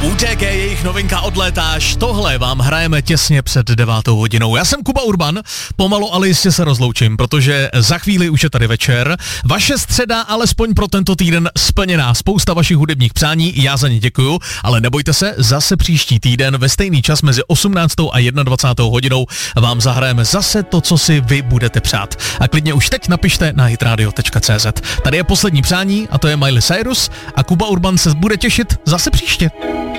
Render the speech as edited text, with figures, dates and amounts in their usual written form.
UTK, jejich novinka Odlétáš, tohle vám hrajeme těsně před 9 hodinou. Já jsem Kuba Urban, pomalu ale jistě se rozloučím, protože za chvíli už je tady večer. Vaše středa alespoň pro tento týden splněná, spousta vašich hudebních přání, já za ně děkuju, ale nebojte se, zase příští týden ve stejný čas mezi 18. a 21. hodinou vám zahrajeme zase to, co si vy budete přát. A klidně už teď napište na hitradio.cz. Tady je poslední přání a to je Miley Cyrus a Kuba Urban se bude těšit zase příště.